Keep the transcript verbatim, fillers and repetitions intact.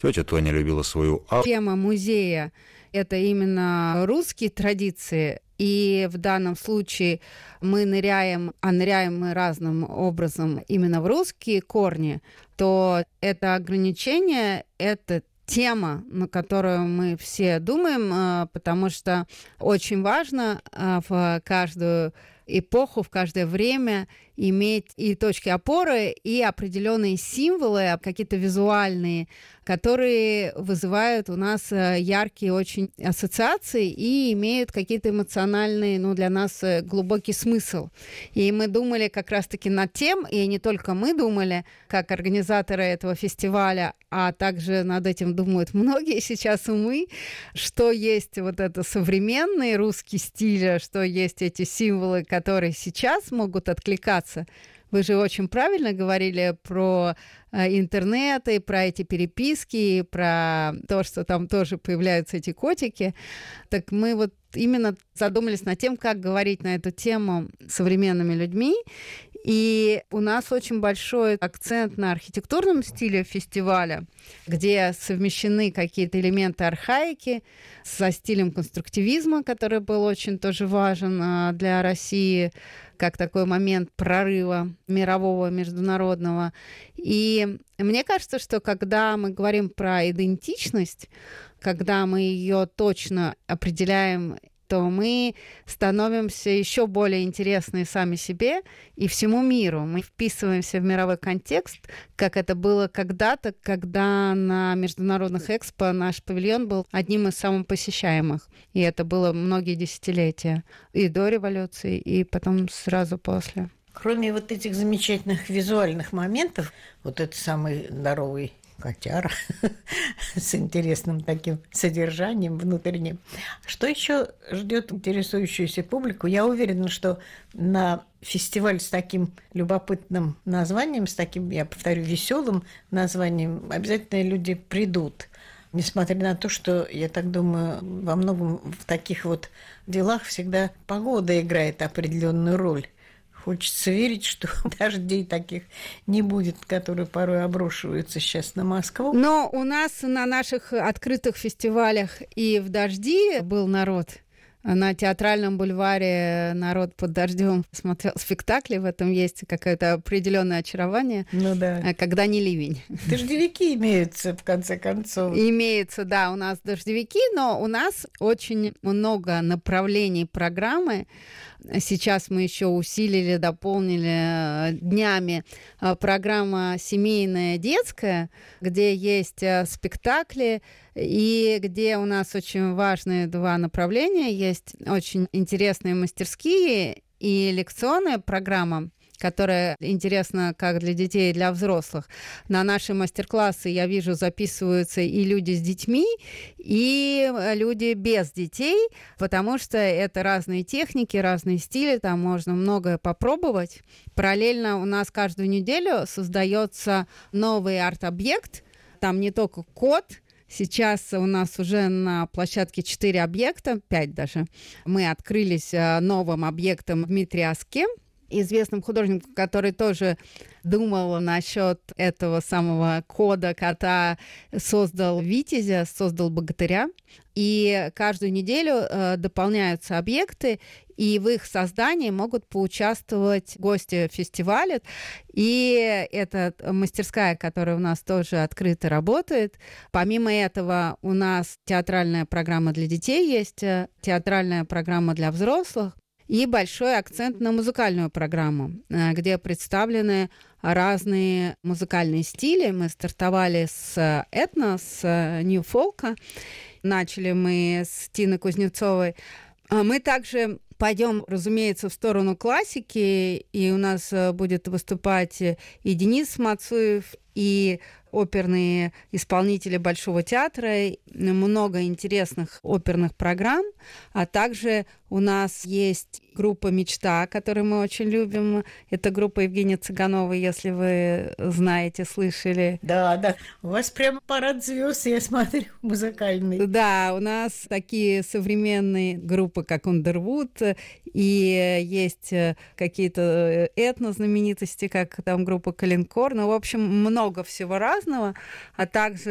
Тетя Тоня любила свою Аллу. Тема музея – это именно русские традиции. И в данном случае мы ныряем, а ныряем мы разным образом именно в русские корни, то это ограничение, это тема, на которую мы все думаем, потому что очень важно в каждую эпоху, в каждое время иметь и точки опоры, и определенные символы, какие-то визуальные, которые вызывают у нас яркие очень ассоциации и имеют какие-то эмоциональные, ну, для нас глубокий смысл. И мы думали как раз-таки над тем, и не только мы думали, как организаторы этого фестиваля, а также над этим думают многие сейчас умы, что есть вот это современный русский стиль, что есть эти символы, которые сейчас могут откликаться. Вы же очень правильно говорили про э, интернет и про эти переписки, и про то, что там тоже появляются эти котики. Так мы вот именно задумались над тем, как говорить на эту тему с современными людьми. И у нас очень большой акцент на архитектурном стиле фестиваля, где совмещены какие-то элементы архаики со стилем конструктивизма, который был очень тоже важен для России, как такой момент прорыва мирового, международного. И мне кажется, что когда мы говорим про идентичность, когда мы ее точно определяем, то мы становимся еще более интересны сами себе и всему миру. Мы вписываемся в мировой контекст, как это было когда-то, когда на международных экспо наш павильон был одним из самых посещаемых. И это было многие десятилетия. И до революции, и потом сразу после. Кроме вот этих замечательных визуальных моментов, вот этот самый здоровый котяра с интересным таким содержанием внутренним. Что еще ждет интересующуюся публику? Я уверена, что на фестиваль с таким любопытным названием, с таким, я повторю, веселым названием, обязательно люди придут. Несмотря на то, что, я так думаю, во многом в таких вот делах всегда погода играет определенную роль. Хочется верить, что дождей таких не будет, которые порой обрушиваются сейчас на Москву. Но у нас на наших открытых фестивалях и в дожди был народ. На Театральном бульваре народ под дождем смотрел спектакли, в этом есть какое-то определенное очарование, ну, да. Когда не ливень. Дождевики имеются, в конце концов. Имеются, да, у нас дождевики, но у нас очень много направлений программы. Сейчас мы еще усилили, дополнили днями программа семейная, детская, где есть спектакли, и где у нас очень важные два направления. Есть очень интересные мастерские и лекционная программа, которая интересна как для детей, и для взрослых. На наши мастер-классы, я вижу, записываются и люди с детьми, и люди без детей, потому что это разные техники, разные стили, там можно многое попробовать. Параллельно у нас каждую неделю создается новый арт-объект, там не только код. Сейчас у нас уже на площадке четыре объекта, пять даже. Мы открылись новым объектом в Дмитрия Аске, известным художником, который тоже думал насчет этого самого кода кота, создал Витязя, создал богатыря. И каждую неделю э, дополняются объекты, и в их создании могут поучаствовать гости фестиваля. И это мастерская, которая у нас тоже открыто работает. Помимо этого у нас театральная программа для детей есть, театральная программа для взрослых. И большой акцент на музыкальную программу, где представлены разные музыкальные стили. Мы стартовали с этно, с нью-фолка. Начали мы с Тины Кузнецовой. Мы также пойдем, разумеется, в сторону классики, и у нас будет выступать и Денис Мацуев, и оперные исполнители Большого театра, много интересных оперных программ, а также у нас есть группа «Мечта», которую мы очень любим. Это группа Евгения Цыгановой, если вы знаете, слышали. Да, да. У вас прямо парад звезд, я смотрю, музыкальный. Да, у нас такие современные группы, как Underwood, и есть какие-то этно-знаменитости, как там группа Калинкор. Ну, в общем, много всего разного, а также